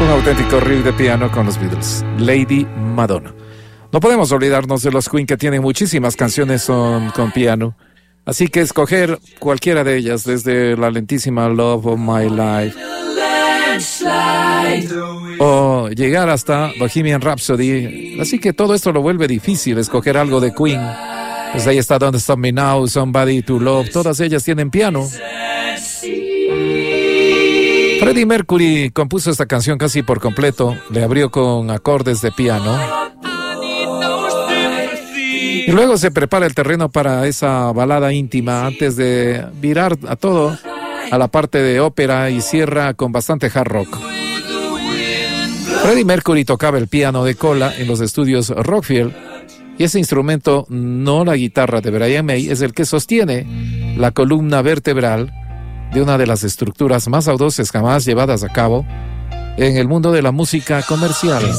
Un auténtico riff de piano con los Beatles, Lady Madonna. No podemos olvidarnos de los Queen, que tienen muchísimas canciones con piano. Así que escoger cualquiera de ellas, desde la lentísima Love of My Life o llegar hasta Bohemian Rhapsody. Así que todo esto lo vuelve difícil, escoger algo de Queen. Pues ahí está Don't Stop Me Now, Somebody to Love. Todas ellas tienen piano. Freddie Mercury compuso esta canción casi por completo. Le abrió con acordes de piano. Y luego se prepara el terreno para esa balada íntima antes de virar a todo a la parte de ópera, y cierra con bastante hard rock. Freddie Mercury tocaba el piano de cola en los estudios Rockfield, y ese instrumento, no la guitarra de Brian May, es el que sostiene la columna vertebral de una de las estructuras más audaces jamás llevadas a cabo en el mundo de la música comercial.